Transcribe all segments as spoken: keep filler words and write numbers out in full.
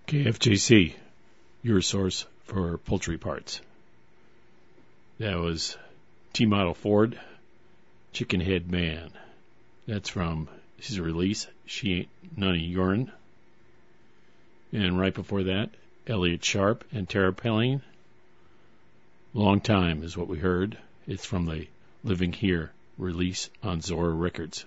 K F J C, your source for poultry parts. That was T-Model Ford, Chicken Head Man. That's from his release, She Ain't None of Yourn. And right before that, Elliot Sharp and Tara Pelling. Long Time is what we heard. It's from the Living Here release on Zora Records.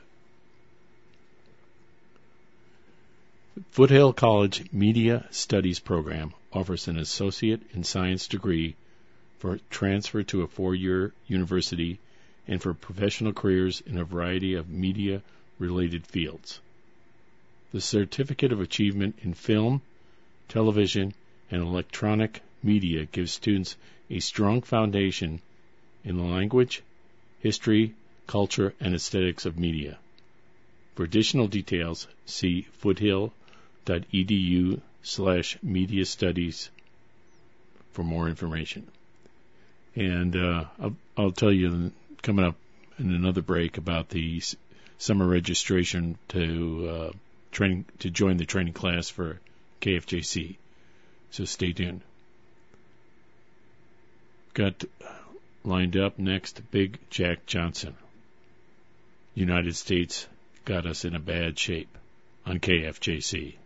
Foothill College Media Studies program offers an associate in science degree for transfer to a four-year university and for professional careers in a variety of media-related fields. The Certificate of Achievement in Film, Television, and Electronic Media gives students a strong foundation in the language, history, culture, and aesthetics of media. For additional details, see foothill.edu slash media studies for more information. And uh, I'll, I'll tell you coming up in another break about the s- summer registration to uh, training to join the training class for K F J C. So stay tuned. Got lined up next, Big Jack Johnson. United States got us in a bad shape on K F J C.